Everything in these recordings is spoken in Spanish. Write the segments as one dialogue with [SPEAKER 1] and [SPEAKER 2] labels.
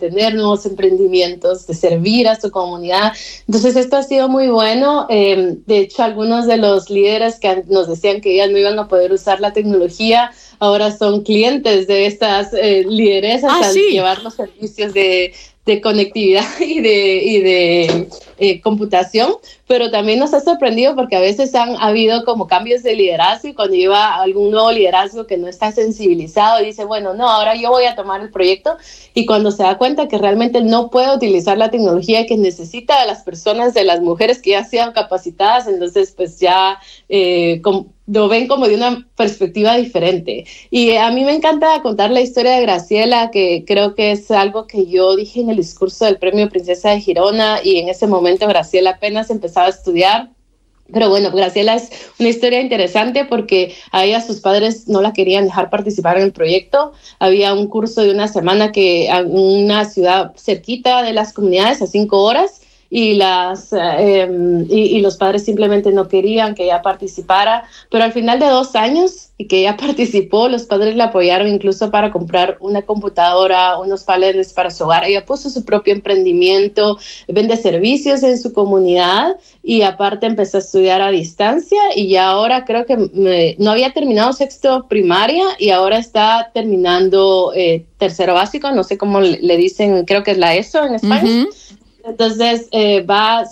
[SPEAKER 1] tener nuevos emprendimientos, de servir a su comunidad. Entonces esto ha sido muy bueno. De hecho, algunos de los líderes que nos decían que ellas no iban a poder usar la tecnología, ahora son clientes de estas lideresas al llevar los servicios de conectividad y de computación, pero también nos ha sorprendido porque a veces han habido como cambios de liderazgo y cuando lleva algún nuevo liderazgo que no está sensibilizado y dice, bueno, no, ahora yo voy a tomar el proyecto, y cuando se da cuenta que realmente no puede utilizar la tecnología que necesita de las personas, de las mujeres que ya sean capacitadas, entonces pues ya lo ven como de una perspectiva diferente. Y a mí me encanta contar la historia de Graciela, que creo que es algo que yo dije en el discurso del Premio Princesa de Girona, y en ese momento Graciela apenas empezaba a estudiar. Pero bueno, Graciela es una historia interesante porque a ella sus padres no la querían dejar participar en el proyecto. Había un curso de una semana que en una ciudad cerquita de las comunidades, a 5 horas, y los padres simplemente no querían que ella participara, pero al final de 2 años y que ella participó, los padres la apoyaron incluso para comprar una computadora, unos paneles para su hogar. Ella puso su propio emprendimiento, vende servicios en su comunidad y aparte empezó a estudiar a distancia, y ya ahora creo que no había terminado sexto primaria y ahora está terminando tercero básico, no sé cómo le dicen, creo que es la ESO en España. Uh-huh. Entonces va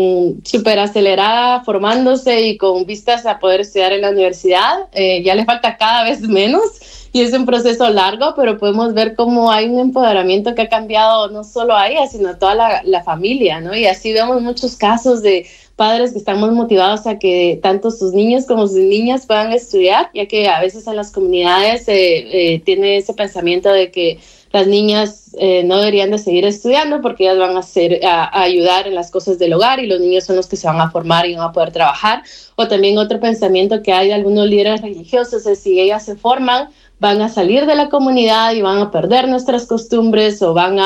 [SPEAKER 1] súper acelerada, formándose y con vistas a poder estudiar en la universidad. Ya le falta cada vez menos y es un proceso largo, pero podemos ver cómo hay un empoderamiento que ha cambiado no solo a ella, sino a toda la familia, ¿no? Y así vemos muchos casos de padres que están muy motivados a que tanto sus niños como sus niñas puedan estudiar, ya que a veces en las comunidades tiene ese pensamiento de que las niñas no deberían de seguir estudiando porque ellas van a ayudar en las cosas del hogar y los niños son los que se van a formar y van a poder trabajar. O también otro pensamiento que hay de algunos líderes religiosos es si ellas se forman, van a salir de la comunidad y van a perder nuestras costumbres o van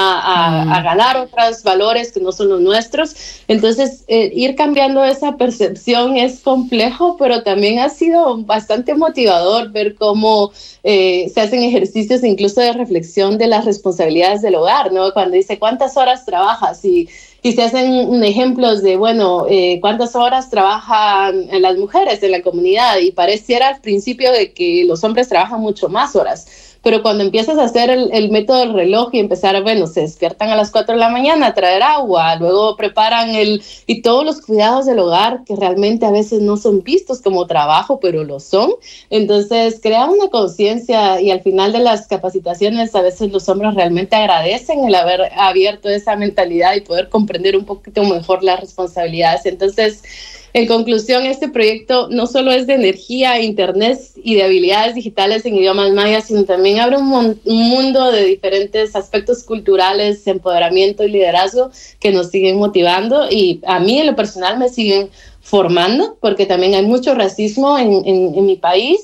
[SPEAKER 1] a ganar otros valores que no son los nuestros. Entonces, ir cambiando esa percepción es complejo, pero también ha sido bastante motivador ver cómo se hacen ejercicios incluso de reflexión de las responsabilidades del hogar, ¿no? Cuando dice, ¿cuántas horas trabajas? Y se hacen ejemplos de, bueno, cuántas horas trabajan las mujeres en la comunidad, y pareciera al principio de que los hombres trabajan mucho más horas, pero cuando empiezas a hacer el método del reloj y empezar, bueno, se despiertan a las 4 de la mañana a traer agua, luego preparan y todos los cuidados del hogar que realmente a veces no son vistos como trabajo, pero lo son. Entonces, crea una conciencia y al final de las capacitaciones a veces los hombres realmente agradecen el haber abierto esa mentalidad y poder comprender un poquito mejor las responsabilidades. Entonces, en conclusión, este proyecto no solo es de energía, internet y de habilidades digitales en idiomas mayas, sino también abre un mundo de diferentes aspectos culturales, empoderamiento y liderazgo que nos siguen motivando, y a mí en lo personal me siguen formando, porque también hay mucho racismo en mi país.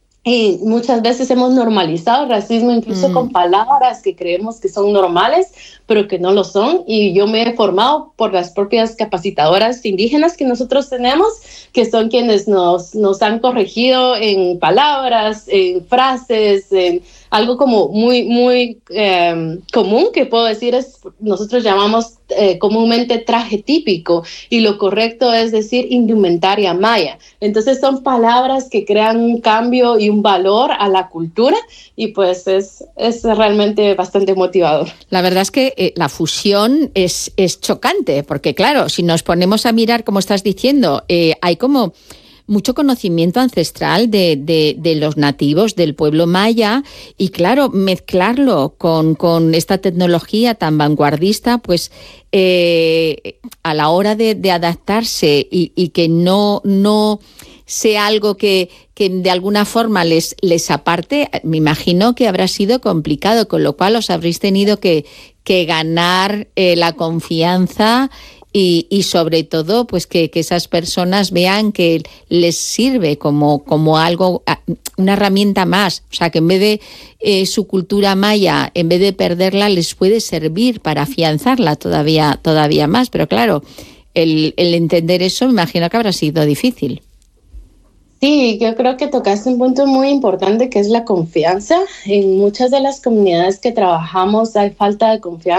[SPEAKER 1] Y muchas veces hemos normalizado el racismo incluso con palabras que creemos que son normales, pero que no lo son. Y yo me he formado por las propias capacitadoras indígenas que nosotros tenemos, que son quienes nos han corregido en palabras, en frases, en algo como muy común que puedo decir es, nosotros llamamos comúnmente traje típico, y lo correcto es decir indumentaria maya. Entonces son palabras que crean un cambio y un valor a la cultura, y pues es realmente bastante motivador.
[SPEAKER 2] La verdad es que la fusión es chocante, porque claro, si nos ponemos a mirar, como estás diciendo, hay como mucho conocimiento ancestral de los nativos del pueblo maya, y claro, mezclarlo con esta tecnología tan vanguardista, pues a la hora de adaptarse y que no sea algo que de alguna forma les aparte, me imagino que habrá sido complicado, con lo cual os habréis tenido que ganar la confianza y sobre todo pues que esas personas vean que les sirve como algo, una herramienta más, o sea que en vez de su cultura maya, en vez de perderla, les puede servir para afianzarla todavía más, pero claro, el entender eso me imagino que habrá sido difícil.
[SPEAKER 1] Sí, yo creo que tocaste un punto muy importante que es la confianza. En muchas de las comunidades que trabajamos hay falta de confianza.